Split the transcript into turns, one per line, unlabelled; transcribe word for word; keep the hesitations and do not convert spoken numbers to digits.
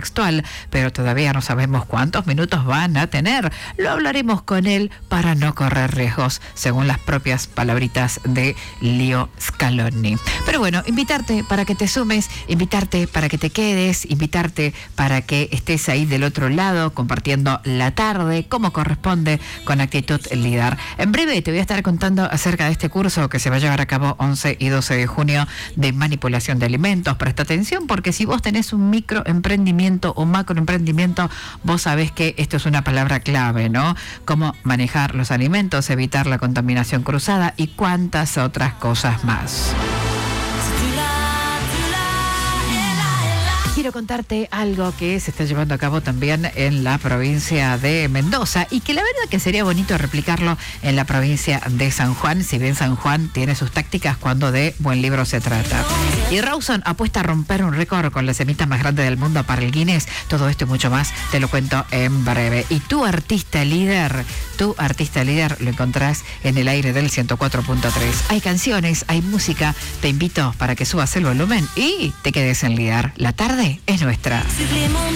textual, pero todavía no sabemos cuántos minutos van a tener. Lo hablaremos con él para no correr riesgos, según las propias palabritas de Leo Scaloni. Pero bueno, invitarte para que te sumes, invitarte para que te quedes, invitarte para que estés ahí del otro lado compartiendo la tarde como corresponde con Actitud Líder. En breve te voy a estar contando acerca de este curso que se va a llevar a cabo once y doce de junio de manipulación de alimentos. Presta atención porque si vos tenés un microemprendimiento o macroemprendimiento, vos sabés que esto es una palabra clave, ¿no? Cómo manejar los alimentos, evitar la contaminación cruzada y cuántas otras cosas más. Quiero contarte algo que se está llevando a cabo también en la provincia de Mendoza y que la verdad que sería bonito replicarlo en la provincia de San Juan, si bien San Juan tiene sus tácticas cuando de buen libro se trata. Y Rawson apuesta a romper un récord con la semita más grande del mundo para el Guinness. Todo esto y mucho más te lo cuento en breve. Y tu artista líder, tu artista líder lo encontrás en el aire del ciento cuatro punto tres. Hay canciones, hay música. Te invito para que subas el volumen y te quedes en Líder. La tarde es nuestra.